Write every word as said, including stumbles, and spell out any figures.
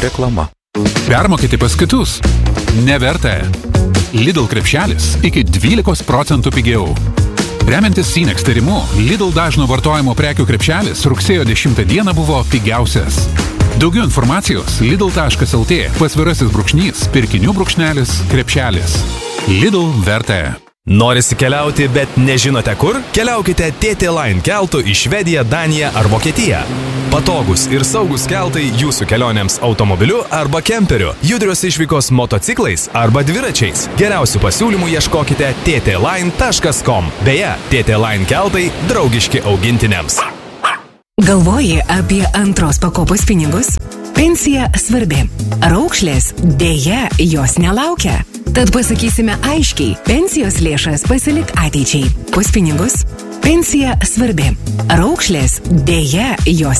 Reklama. Permokėti pas kitus? Neverta. Lidl krepšelis iki dvylikos procentų pigiau. Remiantis Sinex tyrimu, Lidl dažno vartojimo prekių krepšelis rugsėjo dešimtą dieną buvo pigiausias. Daugiau informacijos lidl taškas lt pasvirasis brūkšnys, pirkinių brūkšnelis, krepšelis. Lidl verta. Norisi keliauti, bet nežinote kur? Keliaukite T T Line keltu į Švediją, Daniją ar Vokietiją. Patogus ir saugus keltai jūsų kelionėms automobiliu arba kemperiu, judrios išvykos motociklais arba dviračiais. Geriausių pasiūlymų ieškokite t t line taškas com. Beje, T T Line keltai draugiški augintiniams. Galvoji apie antros pakopos pinigus? Pensija svarbi. Raukšlės dėja jos nelaukia. Tad pasakysime aiškiai, pensijos lėšas pasilik ateičiai. Pus pinigus? Pensija svarbi. Raukšlės dėja jos